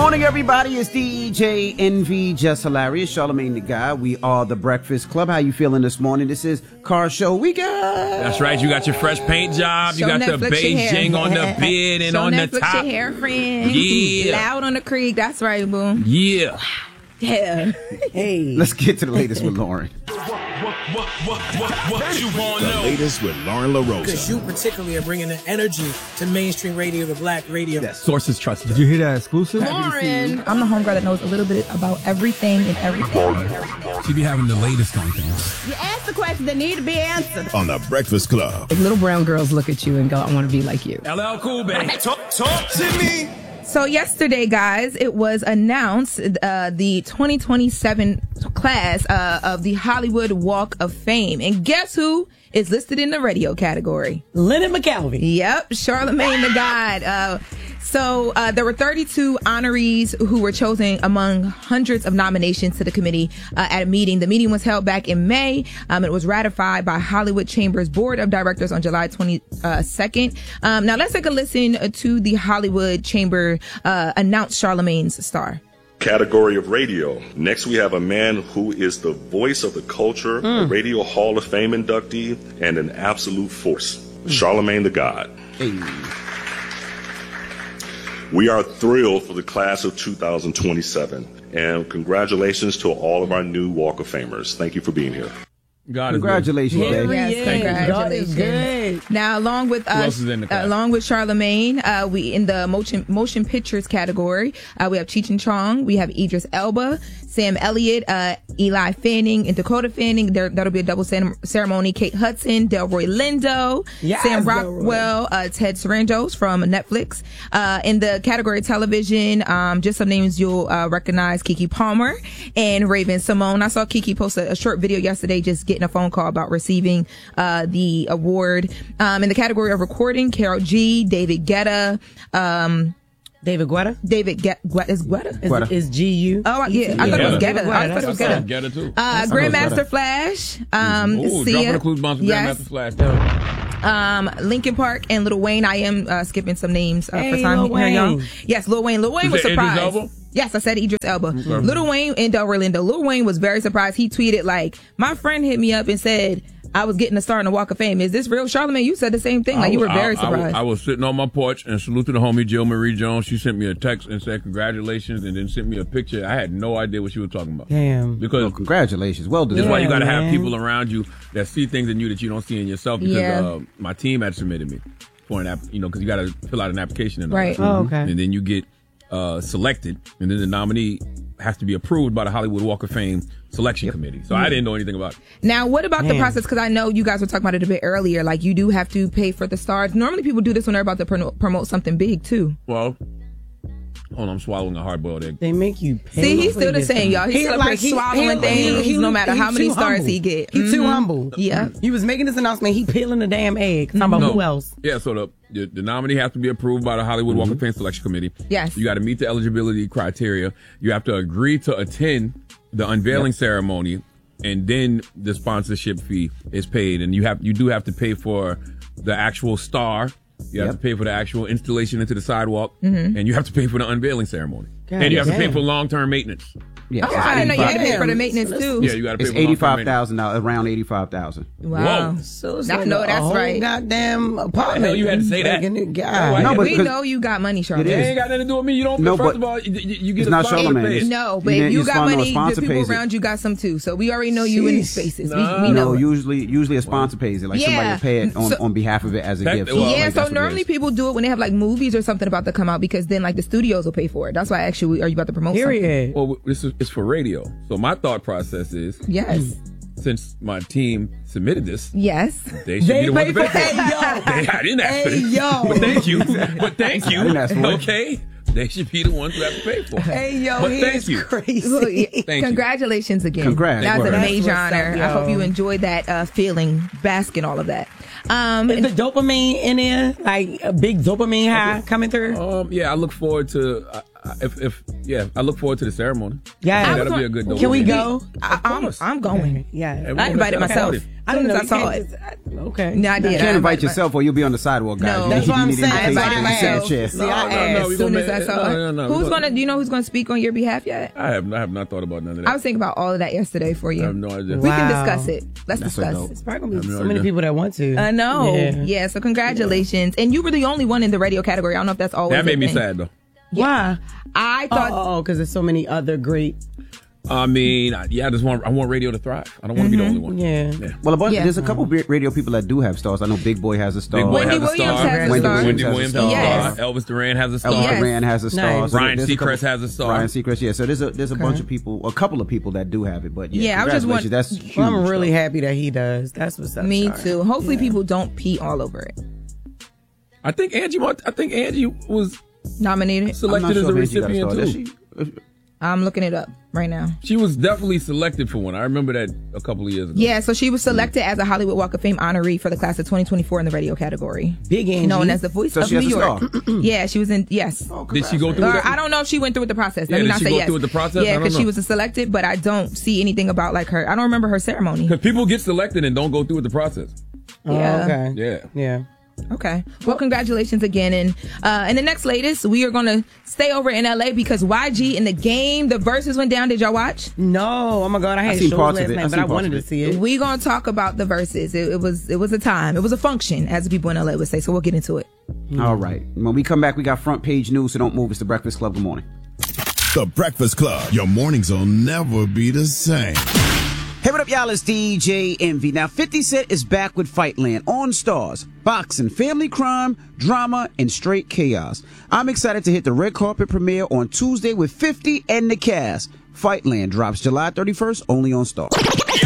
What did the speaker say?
morning, everybody. It's DJ NV, Just Hilarious, Charlamagne the Guy. We are the Breakfast Club. How you feeling this morning? This is Car Show Weekend. That's right. You got your fresh paint job. You got the Beijing on the bed and on the top. Your hair, friend. Yeah. Loud on the creek. That's right, boom. Yeah. Wow. Yeah. Hey. Let's get to the latest with Lauren. What you want to know? The latest with Lauren LaRosa. Because you particularly are bringing the energy to mainstream radio, the black radio. Yes. Sources trusted. Did you hear that exclusive? Lauren. I'm the homegirl that knows a little bit about everything and everything. She be having the latest on things. You ask the questions that need to be answered. On the Breakfast Club. Like little brown girls look at you and go, I want to be like you. LL Cool, baby. Talk to me. So yesterday, guys, it was announced the 2027 class of the Hollywood Walk of Fame. And guess who is listed in the radio category? Leonard McKelvey. Yep, Charlamagne the God. So there were 32 honorees who were chosen among hundreds of nominations to the committee at a meeting. The meeting was held back in May. It was ratified by Hollywood Chamber's Board of Directors on July 22nd. Now let's take a listen to the Hollywood Chamber announce Charlamagne's star. Category of radio. Next, we have a man who is the voice of the culture, a Radio Hall of Fame inductee, and an absolute force. Charlamagne the God. Hey. We are thrilled for the class of 2027, and congratulations to all of our new Walk of Famers. Thank you for being here. God is Congratulations, Dave. Yes, congratulations. Good. Now, along with else is in the class? along with Charlamagne, we in the motion pictures category, we have Cheech and Chong, we have Idris Elba, Sam Elliott, Eli Fanning, and Dakota Fanning. That'll be a double ceremony. Kate Hudson, Delroy Lindo, Yes, Sam Rockwell, Ted Sarandos from Netflix. In the category television, just some names you'll recognize: Keke Palmer and Raven Simone. I saw Keke post a short video yesterday, just getting a phone call about receiving the award. In the category of recording, Karol G, David Guetta, David Guetta? Is Guetta? Is G-U? Oh, yeah. I thought it was Guetta. I thought it was Guetta. Guetta too. Grandmaster Flash. Dropping the clues bomb for yes. Grandmaster Flash. Linkin Park and Lil Wayne. I am skipping some names for time Lil here, Wayne. y'all. Yes, Lil Wayne. Lil Wayne was Idris surprised. Elba? Yes, I said Idris Elba. Lil Wayne and Delroy Lindo. Lil Wayne was very surprised. He tweeted like, "My friend hit me up and said I was getting a star in the Walk of Fame. Is this real, Charlamagne?" You said the same thing. Like you were very surprised. I was sitting on my porch and saluted the homie Jill Marie Jones. She sent me a text and said congratulations, and then sent me a picture. I had no idea what she was talking about. Damn. Because Congratulations. Well done. that's why you got to have man. people around you that see things in you that you don't see in yourself. Because my team had submitted me for an app, because you got to fill out an application and all Right. that. Oh, okay. And then you get selected, and then the nominee has to be approved by the Hollywood Walk of Fame selection committee. So I didn't know anything about it. Now, what about the process? Because I know you guys were talking about it a bit earlier. Like, you do have to pay for the stars. Normally, people do this when they're about to promote something big, too. Well, hold on, I'm swallowing a hard-boiled egg. They make you pay. See, he's still the same, y'all. He's still like swallowing things no matter how many stars he get. He's too humble. Yeah. He was making this announcement. He peeling the damn egg. Talking about who else? Yeah, so the nominee has to be approved by the Hollywood Walk of Fame selection committee. Yes. You got to meet the eligibility criteria. You have to agree to attend the unveiling ceremony, and then the sponsorship fee is paid. And you do have to pay for the actual star. You have to pay for the actual installation into the sidewalk, and you have to pay for the unveiling ceremony. And you have to pay for long-term maintenance. Yes, Oh, I didn't know you had to pay for the maintenance, too. Yeah, you got to pay It's for long-term maintenance. $85,000, around $85,000. Wow. Whoa. So I know that's a whole right. goddamn apartment. hell you had to say that? God. No, but We because- know you got money, Charlamagne. It It is. ain't got nothing to do with me. You don't. No, first but of all, you get it's a not sponsor to Charlamagne. pay it. It's- No, but You you got sponsor- money. The sponsor people pays it. around you got some, too. So we already know you in these spaces. We Nah. know No, it. usually a sponsor pays it. Like somebody will pay it on behalf of it as a That- gift. well, like, Yeah, that's so what it normally is. people do it when they have like movies or something about to come out, because then like the studios will pay for it. That's why actually are you about to promote something? Period. Well, it's for radio. So my thought process is, Yes. since my team submitted this, Yes. they should be the one to pay for Hey, it. yo. I didn't ask for Hey, this. yo. But thank you. But thank you. I didn't ask for it. Okay. They should be the ones who have to pay for it. Hey, yo, But he thank is you. crazy. Well, yeah, Thank you. congratulations again. Congrats. That's a That's major what's honor. up, I hope yo. you enjoyed that feeling, bask in all of that. Is the dopamine in there? Like a big dopamine high coming through? Yeah, I look forward to. I look forward to the ceremony. Yeah, that'll be a good. Can we go? I'm going. Yeah, I invited myself. I don't know. I saw it. Okay. No, I did. You can't invite yourself or you'll be on the sidewalk, guys. No, that's what I'm saying. I invited myself. See, I asked. As soon as I saw it. No, who's gonna? Do you know who's gonna speak on your behalf yet? I have not thought about none of that. I was thinking about all of that yesterday for you. I have no idea. We can discuss it. Let's That's discuss. so dope. It's probably gonna be so many people that want to. I know. Yeah. Yeah. So congratulations, and you were the only one in the radio category. I don't know if that's always That made me thing. sad though. Why? I thought. because there's so many other great. I mean, I want radio to thrive. I don't want to be the only one. Yeah. Well, Yeah. there's a couple radio people that do have stars. I know Big Boy has a star. Big Boy Wendy has a Williams star. has a Wendy star. Williams Wendy has a Williams has star. a Yes. star. Elvis Duran has a star. Elvis Yes. Duran has a star. Nice. So Ryan there's a Seacrest couple- has a star. Ryan Seacrest, yeah. So there's a bunch of people, a couple of people that do have it. But Yeah, I was just congratulations. That's huge. Well, I'm really happy that he does. That's what's up. Me Shar. too. Hopefully, people don't pee all over it. I think Angie was Nominated. selected as a recipient Does too. she? I'm looking it up right now. She was definitely selected for one. I remember that a couple of years ago. Yeah, so she was selected as a Hollywood Walk of Fame honoree for the class of 2024 in the radio category. Big Angie. Known as the voice So of she New has a York. star. Yeah, she was in. Yes. Did she go through Or, that? I don't know if she went through with the process. Yeah, Let me did not she say go yes. through with the process? Yeah, I don't because she know. was selected, but I don't see anything about like her. I don't remember her ceremony. Because people get selected and don't go through with the process. Yeah. Okay. Yeah. Yeah. Okay. Well, congratulations again. And the next latest, we are going to stay over in LA because YG in the game, the verses went down. Did y'all watch? No. Oh my God. I had seen shows parts of last it. night, I but seen I parts wanted of to it. see it. We're going to talk about the verses. It was a time. It was a function, as the people in LA would say. So we'll get into it. All right. When we come back, we got front page news, so don't move. It's the Breakfast Club. Good morning. The Breakfast Club. Your mornings will never be the same. Hey, what up, y'all? It's DJ Envy. Now, 50 Cent is back with Fightland on Stars. Boxing, family crime, drama, and straight chaos. I'm excited to hit the red carpet premiere on Tuesday with 50 and the cast. Fightland drops July 31st only on Stars.